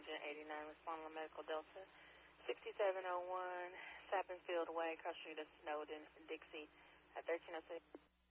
189, responding to Medical Delta, 6701 Sappenfield Way, cross street of Snowden, Dixie, at 1306.